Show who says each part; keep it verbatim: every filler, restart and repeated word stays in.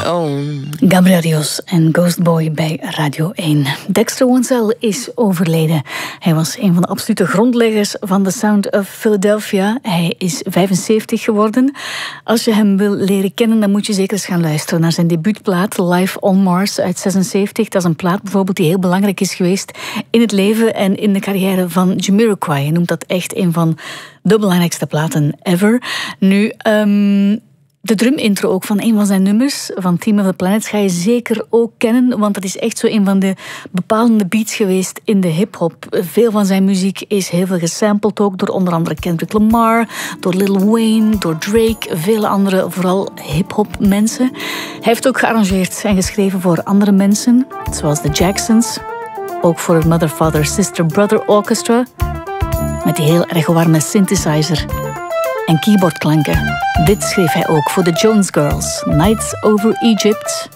Speaker 1: own.
Speaker 2: Gabriel Rios en Ghost Boy bij Radio één. Dexter Wansel is overleden. Hij was een van de absolute grondleggers van The Sound of Philadelphia. Hij is vijfenzeventig geworden. Als je hem wil leren kennen, dan moet je zeker eens gaan luisteren naar zijn debuutplaat Live on Mars uit zesenzeventig. Dat is een plaat bijvoorbeeld die heel belangrijk is geweest in het leven en in de carrière van Jamiroquai. Hij noemt dat echt een van de belangrijkste platen ever. Nu, um, de drum-intro ook van een van zijn nummers, van Team of the Planets, ga je zeker ook kennen, want dat is echt zo een van de bepalende beats geweest in de hip-hop. Veel van zijn muziek is heel veel gesampled ook, door onder andere Kendrick Lamar, door Lil Wayne, door Drake, vele andere, vooral hip-hop mensen. Hij heeft ook gearrangeerd en geschreven voor andere mensen, zoals de Jacksons, ook voor het Mother, Father, Sister, Brother Orchestra, met die heel erg warme synthesizer en keyboardklanken. Dit schreef hij ook voor de Jones Girls, Nights Over Egypt.